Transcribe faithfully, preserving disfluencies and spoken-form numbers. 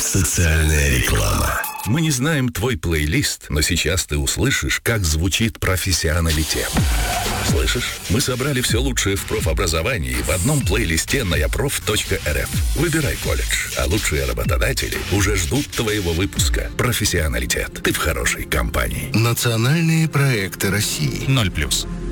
Социальная реклама. Мы не знаем твой плейлист, но сейчас ты услышишь, как звучит профессионалитет. Слышишь? Мы собрали все лучшее в профобразовании в одном плейлисте на япроф точка эр эф. Выбирай колледж, а лучшие работодатели уже ждут твоего выпуска. Профессионалитет. Ты в хорошей компании. Национальные проекты России. Ноль плюс.